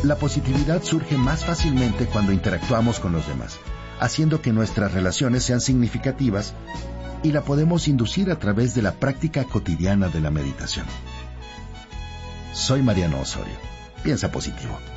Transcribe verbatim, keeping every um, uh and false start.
La positividad surge más fácilmente cuando interactuamos con los demás, haciendo que nuestras relaciones sean significativas, y la podemos inducir a través de la práctica cotidiana de la meditación. Soy Mariano Osorio. Piensa positivo.